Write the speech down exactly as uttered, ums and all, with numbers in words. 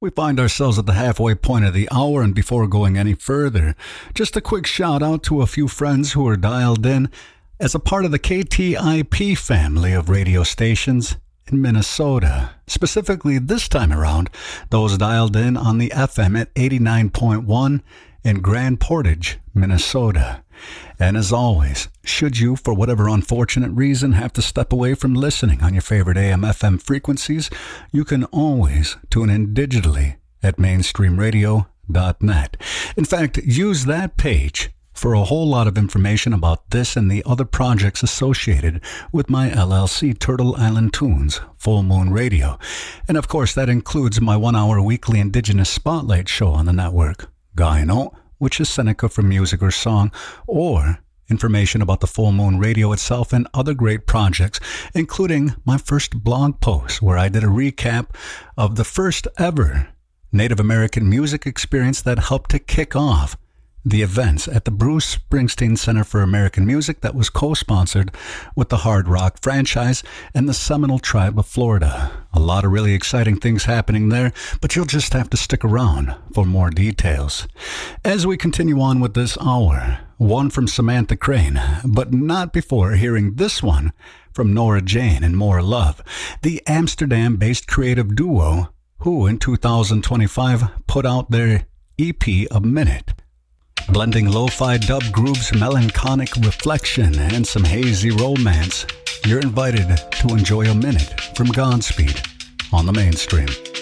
We find ourselves at the halfway point of the hour, and before going any further, just a quick shout out to a few friends who are dialed in as a part of the K T I P family of radio stations in Minnesota. Specifically this time around, those dialed in on the F M at eighty-nine point one in Grand Portage, Minnesota. And as always, should you, for whatever unfortunate reason, have to step away from listening on your favorite A M F M frequencies, you can always tune in digitally at mainstream radio dot net. In fact, use that page for a whole lot of information about this and the other projects associated with my L L C, Turtle Island Tunes, Full Moon Radio. And of course, that includes my one-hour weekly Indigenous Spotlight show on the network, Gaino, which is Seneca for music or song, or information about the Full Moon Radio itself and other great projects, including my first blog post where I did a recap of the first ever Native American music experience that helped to kick off the events at the Bruce Springsteen Center for American Music that was co-sponsored with the Hard Rock franchise and the Seminole Tribe of Florida. A lot of really exciting things happening there, but you'll just have to stick around for more details. As we continue on with this hour, one from Samantha Crane, but not before hearing this one from Nora Jane and More Love, the Amsterdam-based creative duo who in two thousand twenty-five put out their E P A Minute. Blending lo-fi dub grooves, melancholic reflection, and some hazy romance, you're invited to enjoy a minute from Godspeed on the Mainstream.